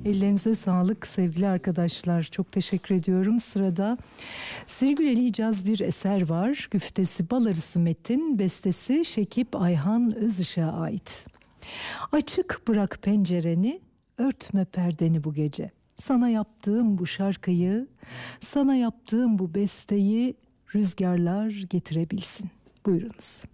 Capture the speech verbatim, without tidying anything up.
Ellerinize sağlık sevgili arkadaşlar. Çok teşekkür ediyorum. Sırada Sirgüleli Hicaz bir eser var. Güftesi Balarısı Metin, bestesi Şekip Ayhan Özışık'a ait. Açık bırak pencereni, örtme perdeni bu gece. Sana yaptığım bu şarkıyı, sana yaptığım bu besteyi rüzgarlar getirebilsin. Buyurunuz.